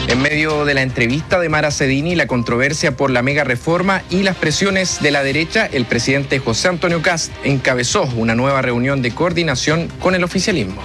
En medio de la entrevista de Mara Cedini, la controversia por la mega reforma y las presiones de la derecha, el presidente José Antonio Kast encabezó una nueva reunión de coordinación con el oficialismo.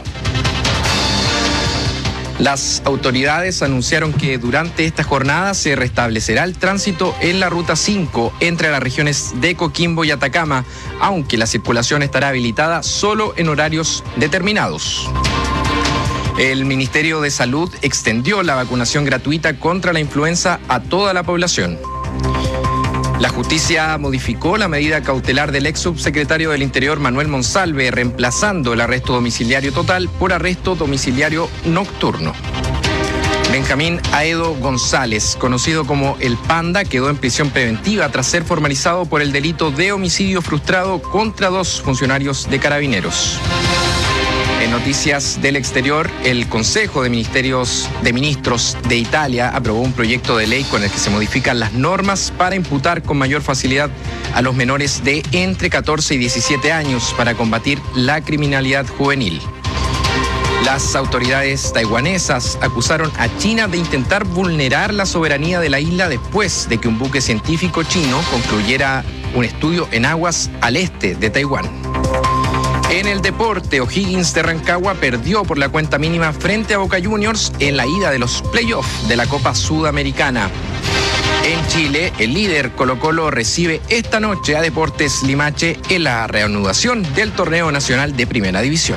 Las autoridades anunciaron que durante esta jornada se restablecerá el tránsito en la Ruta 5 entre las regiones de Coquimbo y Atacama, aunque la circulación estará habilitada solo en horarios determinados. El Ministerio de Salud extendió la vacunación gratuita contra la influenza a toda la población. La justicia modificó la medida cautelar del ex subsecretario del Interior Manuel Monsalve, reemplazando el arresto domiciliario total por arresto domiciliario nocturno. Benjamín Aedo González, conocido como El Panda, quedó en prisión preventiva tras ser formalizado por el delito de homicidio frustrado contra 2 funcionarios de Carabineros. En noticias del exterior, el Consejo de Ministros de Italia aprobó un proyecto de ley con el que se modifican las normas para imputar con mayor facilidad a los menores de entre 14 y 17 años para combatir la criminalidad juvenil. Las autoridades taiwanesas acusaron a China de intentar vulnerar la soberanía de la isla después de que un buque científico chino concluyera un estudio en aguas al este de Taiwán. En el deporte, O'Higgins de Rancagua perdió por la cuenta mínima frente a Boca Juniors en la ida de los playoffs de la Copa Sudamericana. En Chile, el líder Colo-Colo recibe esta noche a Deportes Limache en la reanudación del torneo nacional de Primera División.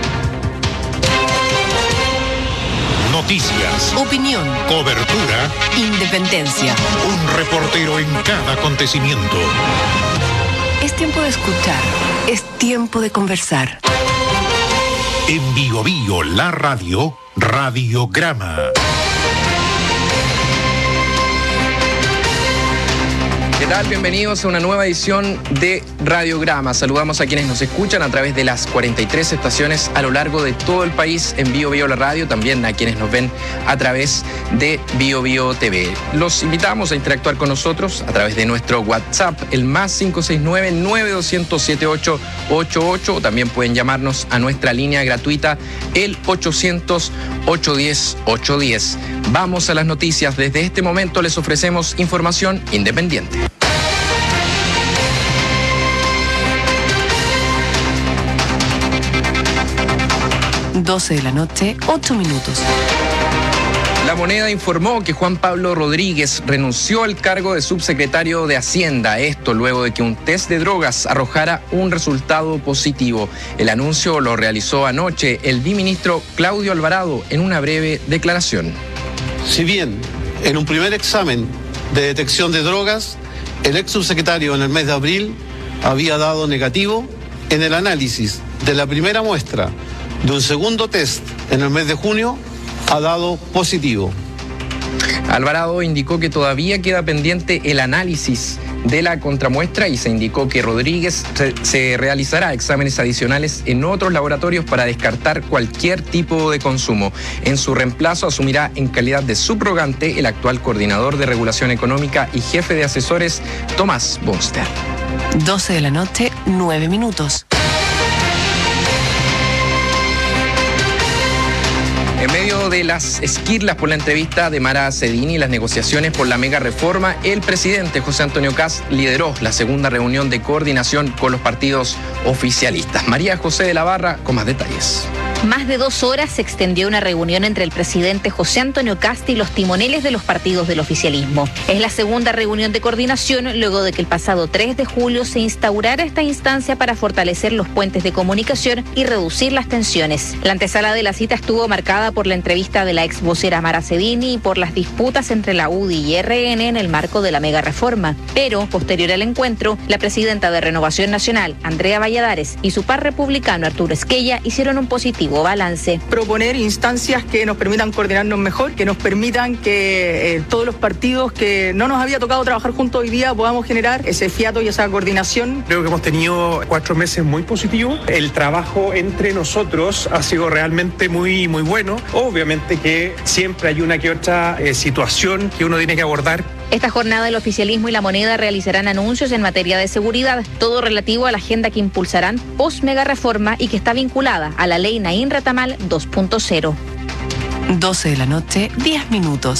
Noticias, opinión, cobertura, independencia. Un reportero en cada acontecimiento. Es tiempo de escuchar, es tiempo de conversar. En Bio Bio, la radio, Radiograma. ¿Qué tal? Bienvenidos a una nueva edición de Radiograma. Saludamos a quienes nos escuchan a través de las 43 estaciones a lo largo de todo el país en Bio Bio la radio, también a quienes nos ven a través de Bio Bio TV. Los invitamos a interactuar con nosotros a través de nuestro WhatsApp, el más 569-9200-7888, o también pueden llamarnos a nuestra línea gratuita, el 800-810-810. Vamos a las noticias. Desde este momento les ofrecemos información independiente. 12 de la noche, 8 minutos. La Moneda informó que Juan Pablo Rodríguez renunció al cargo de subsecretario de Hacienda. Esto luego de que un test de drogas arrojara un resultado positivo. El anuncio lo realizó anoche el biministro Claudio Alvarado en una breve declaración. Si bien en un primer examen de detección de drogas, el ex subsecretario en el mes de abril había dado negativo, en el análisis de la primera muestra de un segundo test en el mes de junio ha dado positivo. Alvarado indicó que todavía queda pendiente el análisis de la contramuestra y se indicó que Rodríguez se realizará exámenes adicionales en otros laboratorios para descartar cualquier tipo de consumo. En su reemplazo asumirá en calidad de subrogante el actual coordinador de regulación económica y jefe de asesores, Tomás Bunster. 12 de la noche, 9 minutos. En medio de las esquirlas por la entrevista de Mara Cedini y las negociaciones por la mega reforma, el presidente José Antonio Kast lideró la segunda reunión de coordinación con los partidos oficialistas. María José de la Barra con más detalles. Más de 2 horas se extendió una reunión entre el presidente José Antonio Kast y los timoneles de los partidos del oficialismo. Es la segunda reunión de coordinación luego de que el pasado 3 de julio se instaurara esta instancia para fortalecer los puentes de comunicación y reducir las tensiones. La antesala de la cita estuvo marcada por la entrevista de la ex vocera Mara Cedini y por las disputas entre la UDI y RN en el marco de la mega reforma. Pero, posterior al encuentro, la presidenta de Renovación Nacional, Andrea Valladares, y su par republicano, Arturo Esquella, hicieron un positivo balance. Proponer instancias que nos permitan coordinarnos mejor, que nos permitan que todos los partidos que no nos había tocado trabajar juntos hoy día podamos generar ese fiato y esa coordinación. Creo que hemos tenido 4 meses muy positivos. El trabajo entre nosotros ha sido realmente muy bueno. Obviamente que siempre hay una que otra situación que uno tiene que abordar. Esta jornada el oficialismo y la Moneda realizarán anuncios en materia de seguridad, todo relativo a la agenda que impulsarán post mega reforma y que está vinculada a la ley Naín Retamal 2.0. 12 de la noche, 10 minutos.